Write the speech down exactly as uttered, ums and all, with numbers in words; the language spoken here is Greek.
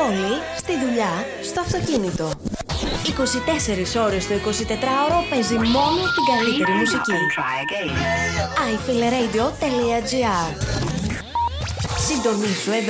πόλη, στη δουλειά, στο αυτοκίνητο. είκοσι τέσσερις ώρες το εικοσιτετράωρο παίζει μόνο την καλύτερη μουσική. άι φιλ ρέιντιο τελεία τζι άρ. Συντονίσου εδώ